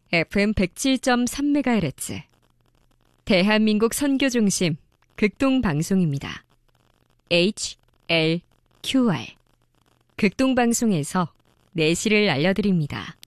FM 107.3MHz 대한민국 선교중심 극동방송입니다. HLQR 극동방송에서 내시를 알려드립니다.